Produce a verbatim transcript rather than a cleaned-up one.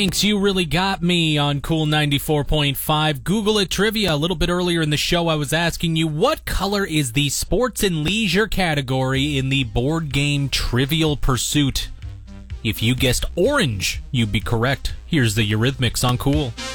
Thanks, you really got me on Cool ninety-four point five. Google it trivia. A little bit earlier in the show, I was asking you, what color is the sports and leisure category in the board game Trivial Pursuit? If you guessed orange, you'd be correct. Here's the Eurythmics on Cool.